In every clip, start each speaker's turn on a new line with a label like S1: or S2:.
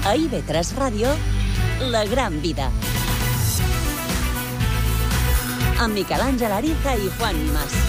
S1: A IB3 Ràdio, La Gran Vida. Amb Miquel Àngel Ariza i Juan Mimas.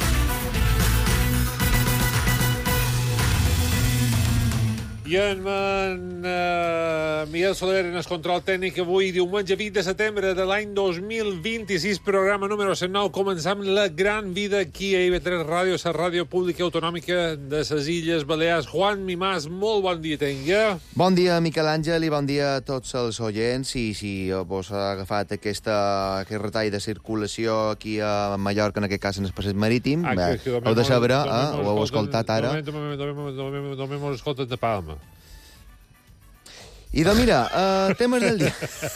S2: I en Miguel Soler en el control tècnic avui, diumenge 20 de setembre de l'any 2026, programa número 109. Començam La Gran Vida aquí a IB3 Ràdio, la ràdio pública autonòmica de les Illes Balears. Juan Mimas, molt bon dia tenga.
S3: Bon dia, Miquel Àngel, i bon dia a tots els oients. I si vos ha agafat aquest retall de circulació aquí a Mallorca, en aquest cas en el passeig marítim, heu de saber, ho heu escoltat ara.
S2: Només m'ho escoltat de Palma.
S3: I doncs mira, temes del dia.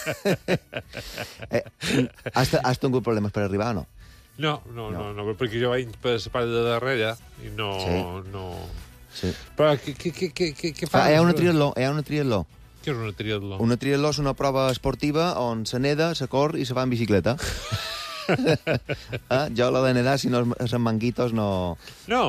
S3: Has tingut problemes per arribar o no?
S2: No, perquè jo vaig per la part de darrere i no...
S3: Sí.
S2: Però què fa?
S3: Hi ha una triatló.
S2: Què és una triatló?
S3: Una triatló és una prova esportiva on se neda, se corre i se va en bicicleta. Jo la de nedar, si no són manguitos, no.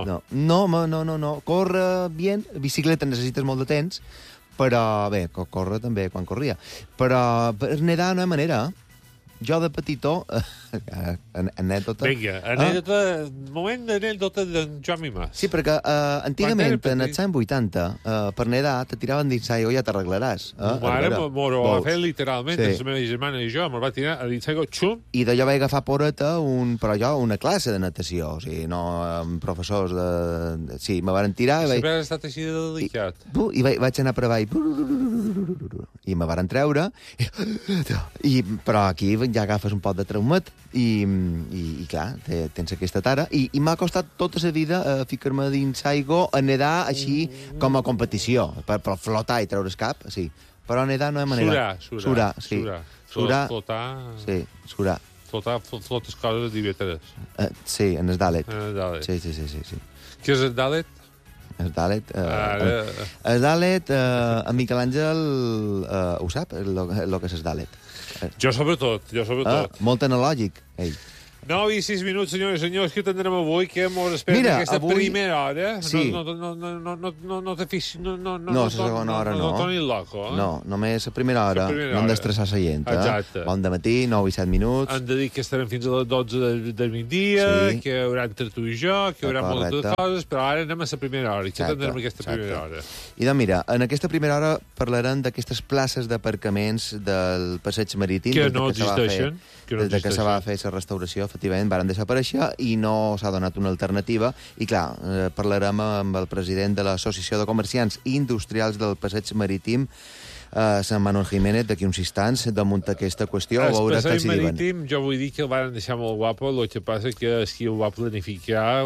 S3: No. Corre bien, bicicleta necessites molt de temps, però bé, corre també quan corria. Però per nedar no hi ha manera. Jo de petitó, anècdota...
S2: Vinga, moment d'anècdota d'en Joan Mimas.
S3: Sí, perquè antigament, en els anys 80, per nedar, te tiraven dins l'aigua i ja t'arreglaràs.
S2: Ara m'ho va fer literalment, la meva germana i jo, me'l va tirar a dins l'aigua, xum.
S3: I d'allò vaig agafar poreta, però jo, una classe de natació, o sigui, no amb professors de... Sí, me van tirar...
S2: Sempre has estat així de delicat.
S3: I vaig anar per avall, i me van treure, però aquí ja agafes un pot de traumat i clar, tens aquesta tara. I m'ha costat tota la vida ficar-me dins aigua a nedar així com a competició, per flotar i treure's cap, sí. Però a nedar no hi ha manera. Surar.
S2: Flotar...
S3: Sí, surar.
S2: Flotes coses d'IB3.
S3: Sí, en el Dalet. Sí.
S2: Què és el Dalet?
S3: El Dalet... El Dalet, en Miquel Àngel ho sap, el que és el Dalet.
S2: Jo sobretot.
S3: Molt analògic, ell.
S2: 9 i 6 minuts, senyors i senyors, que tindrem avui, que mos espera aquesta primera hora.
S3: Sí.
S2: No te fixis... No,
S3: la segona hora no.
S2: No tornis loco, eh?
S3: No, només la primera hora. No hem d'estressar la gent,
S2: Exacte.
S3: Bon dematí, 9 i 7 minuts.
S2: Hem de dir que estarem fins a les 12 del migdia, que hi haurà entre tu i jo, que hi haurà moltes coses, però ara anem a la primera hora. I què tindrem aquesta primera hora?
S3: I doncs mira, en aquesta primera hora parlarem d'aquestes places d'aparcaments del passeig marítim.
S2: Que no existeixen.
S3: Des que se va fer la restauració, efectivament, van desaparèixer i no s'ha donat una alternativa. I clar, parlarem amb el president de l'Associació de Comerciants i Industrials del Passeig Marítim, Sant Manuel Jiménez, d'aquí uns instants, damunt aquesta qüestió.
S2: El passeig marítim, jo vull dir que el van deixar molt guapo, el que passa que si ho va planificar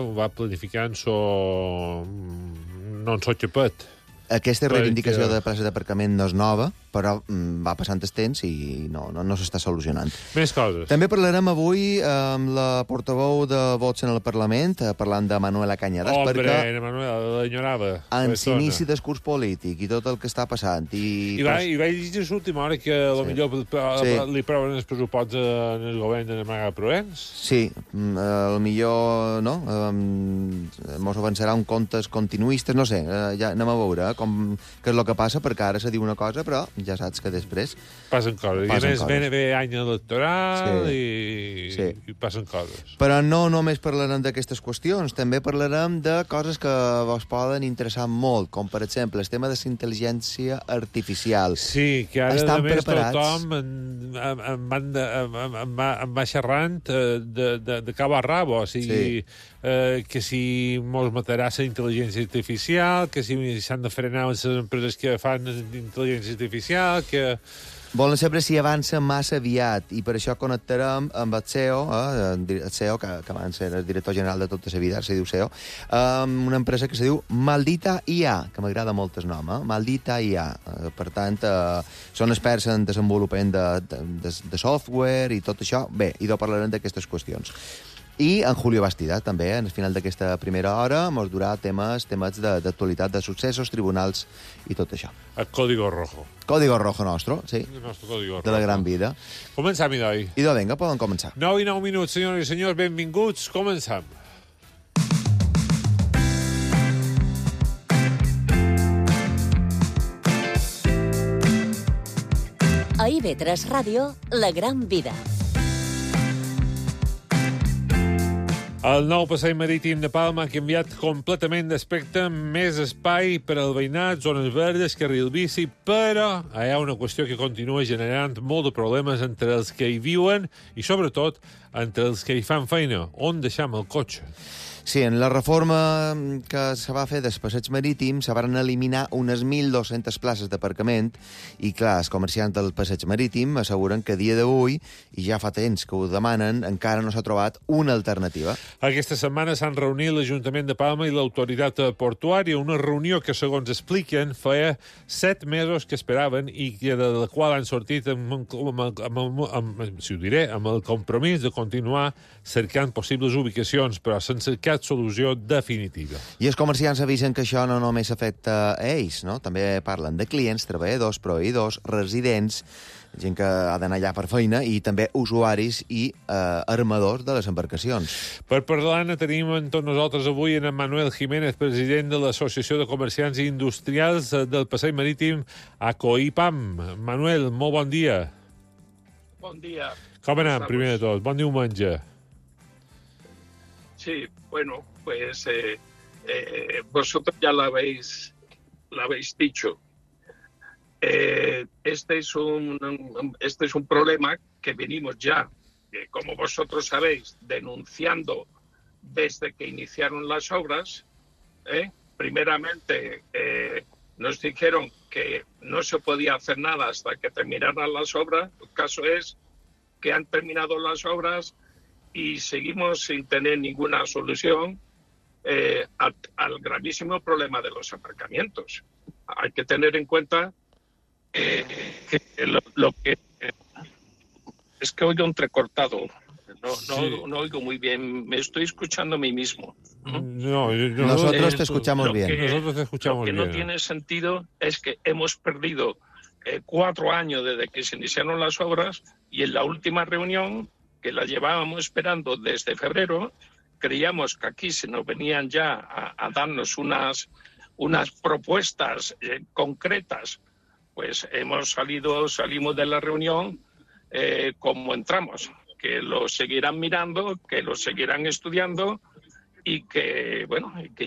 S2: no en so xapet.
S3: Aquesta reivindicació de plaça d'aparcament no és nova, però va passant el temps i no s'està solucionant.
S2: Més coses.
S3: També parlarem avui amb la portaveu de Vots en el Parlament, parlant de Manuela Cañadas,
S2: perquè Manuela, l'enyorava.
S3: En l'inici del curs polític i tot el que està passant.
S2: I vaig dir a l'última hora que potser li proven els pressuposts en el govern de Maga Provenç. Sí,
S3: potser no, mos avançarà un comptes continuistes, no sé, ja anem a veure què és el que passa, perquè ara se diu una cosa, però ja saps que després...
S2: Passen coses. I a més ve any electoral i passen coses.
S3: Però no només parlarem d'aquestes qüestions, també parlarem de coses que vos poden interessar molt, com per exemple el tema de la intel·ligència artificial.
S2: Sí, que ara a més tothom em va xerrant de cabo a rabo, o sigui... que si mos matarà la intel·ligència artificial, que si s'han de frenar les empreses que fan intel·ligència artificial, que...
S3: Volen saber si avança massa aviat, i per això connectarem amb el CEO, que va ser el director general de tota la vida, se diu CEO, amb una empresa que se diu Maldita IA, que m'agrada molt el nom, Maldita IA. Per tant, són experts en desenvolupament de software i tot això. Bé, i parlarem d'aquestes qüestions. I en Julio Bastida, també, al final d'aquesta primera hora, ens durà temes d'actualitat, de successos, tribunals i tot això.
S2: El Código Rojo.
S3: Código Rojo nostre, sí.
S2: El nostre Código Rojo.
S3: De la gran vida.
S2: Començam, Idoi.
S3: Idò, vinga, poden començar.
S2: 9 i 9 minuts, senyores i senyors, benvinguts, començam.
S1: A IB3 Ràdio, La Gran Vida.
S2: El nou passeig marítim de Palma ha canviat completament d'aspecte, més espai per al veïnat, zones verdes, carril bici, però hi ha una qüestió que continua generant molt de problemes entre els que hi viuen i, sobretot, entre els que hi fan feina. On deixam el cotxe?
S3: Sí, en la reforma que se va fer del passeig marítim se van eliminar unes 1.200 places d'aparcament i, clar, els comerciants del passeig marítim asseguren que a dia d'avui, i ja fa temps que ho demanen, encara no s'ha trobat una alternativa.
S2: Aquesta setmana s'han reunit l'Ajuntament de Palma i l'autoritat portuària, una reunió que, segons expliquen, feia 7 mesos que esperaven i de la qual han sortit amb el compromís de continuar cercant possibles ubicacions, però sense cap solució definitiva.
S3: I els comerciants avisen que això no només afecta a ells, no? També parlen de clients, treballadors, proveïdors, residents, gent que ha d'anar allà per feina, i també usuaris i armadors de les embarcacions.
S2: Per parlar-ne tenim amb tots nosaltres avui en Manuel Jiménez, president de l'Associació de Comerciants i Industrials del Passeig Marítim ACOIPAM. Manuel, molt bon dia.
S4: Bon dia.
S2: Com anem, primer de tot? Bon diumenge.
S4: Sí, bueno, pues vosotros ya lo habéis dicho. Este es un problema que venimos ya, como vosotros sabéis, denunciando desde que iniciaron las obras. Primeramente nos dijeron que no se podía hacer nada hasta que terminaran las obras. El caso es que han terminado las obras y seguimos sin tener ninguna solución al gravísimo problema de los aparcamientos. Hay que tener en cuenta que lo que es que oigo entrecortado. No oigo muy bien. Me estoy escuchando a mí mismo.
S3: Nosotros te escuchamos bien.
S2: Nosotros te escuchamos bien.
S4: Lo que no tiene sentido es que hemos perdido 4 años desde que se iniciaron las obras y en la última reunión, que la llevábamos esperando desde febrero, creíamos que aquí se nos venían ya a darnos unas propuestas concretas. Pues salimos de la reunión como entramos, que lo seguirán mirando, que lo seguirán estudiando y que, bueno, que